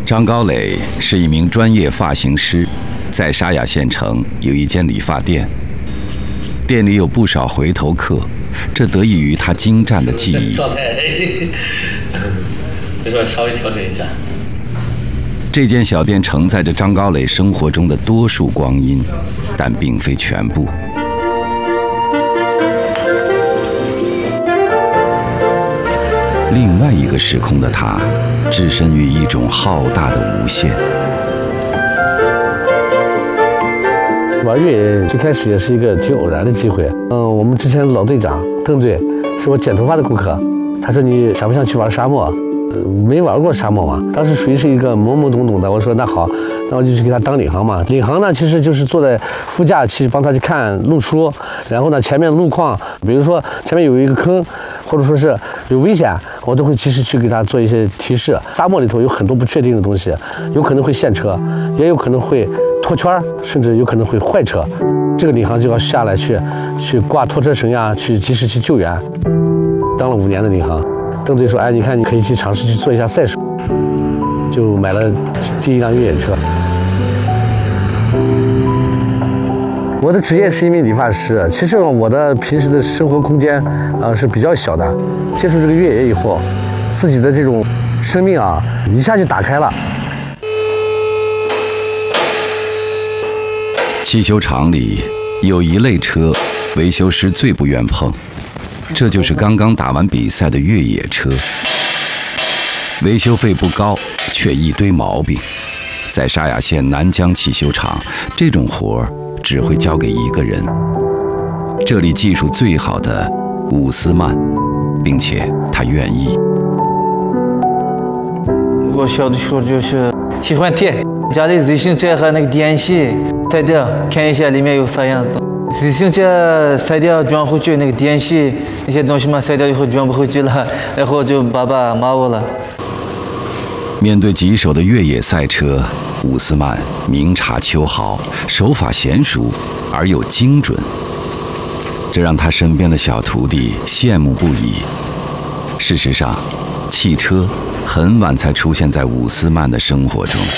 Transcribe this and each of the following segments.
张高磊是一名专业发型师，在沙雅县城有一间理发店，店里有不少回头客，这得益于他精湛的技艺。 状态，就说稍微调整一下。 这间小店承载着张高磊生活中的多数光阴，但并非全部。另外一个时空的他，置身于一种浩大的无限。 玩越野最开始也是一个挺偶然的机会。我们之前老队长邓队是我剪头发的顾客，他说你想不想去玩沙漠？没玩过沙漠嘛，当时属于是一个懵懵懂懂的。我说那好，那我就去给他当领航嘛。领航呢，其实就是坐在副驾去帮他去看路书，然后呢前面路况，比如说前面有一个坑，或者说是有危险，我都会及时去给他做一些提示。沙漠里头有很多不确定的东西，有可能会陷车，也有可能会脱圈，甚至有可能会坏车。这个领航就要下来去挂拖车绳呀，去及时去救援。当了5年的领航。邓队说：“哎，你看，你可以去尝试去做一下赛手。”就买了第一辆越野车。我的职业是一名理发师，其实我的平时的生活空间是比较小的。接触这个越野以后，自己的这种生命一下就打开了。 汽修厂里有一类车，维修师最不愿碰。这就是刚刚打完比赛的越野车，维修费不高，却一堆毛病。在沙雅县南江汽修厂，这种活儿只会交给一个人，这里技术最好的伍斯曼，并且他愿意。 我小的时候就是喜欢贴家里自行车和那个电线拆掉，看一下里面有啥样子。自行车拆掉装回去，那个电线那些东西嘛，拆掉以后装不回去了，然后就爸爸骂我了。 面对棘手的越野赛车，伍斯曼明察秋毫，手法娴熟而又精准，这让他身边的小徒弟羡慕不已。事实上，汽车很晚才出现在伍斯曼的生活中。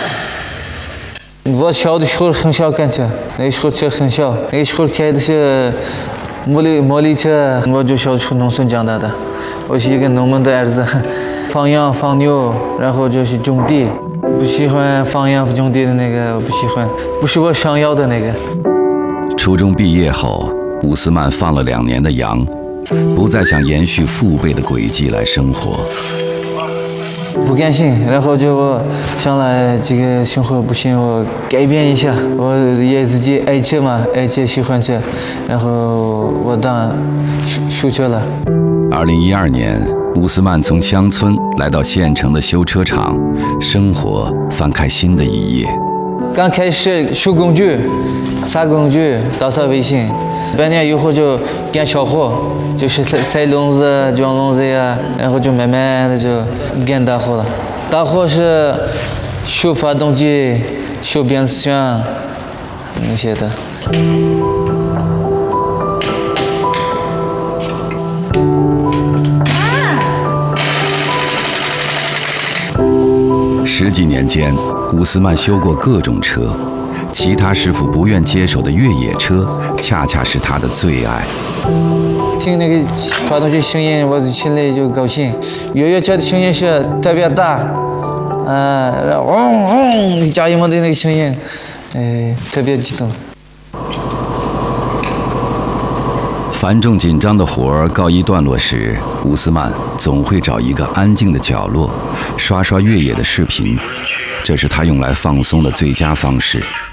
我小的时候很少开车，那时候车很小，那时候开的是摩力车。我就小时候农村长大的，我是一个农民的儿子，放羊放牛，然后就是种地。不喜欢放羊种地的那个，我不喜欢，不是我想要的那个。 初中毕业后，伍斯曼放了2年的羊，不再想延续父辈的轨迹来生活。 不甘心，然后就想来这个生活不行，我改变一下。我也自己爱车嘛，爱车喜欢车，然后我当修车了。 2012年，伍斯曼从乡村来到县城的修车厂，生活翻开新的一页。 刚开始修工具、擦工具、打扫卫生，半年以后就干小活，就是塞笼子、装笼子呀，然后就慢慢的就干大活了。大活是修发动机、修变速箱那些的。 10几年间，伍斯曼修过各种车，其他师傅不愿接手的越野车，恰恰是他的最爱。 听那个发动机声音，我心里就高兴。越野车的声音是特别大，然后嗡嗡加油门的那个声音，特别激动。 繁重紧张的活儿告一段落时，伍斯曼总会找一个安静的角落，刷刷越野的视频，这是他用来放松的最佳方式。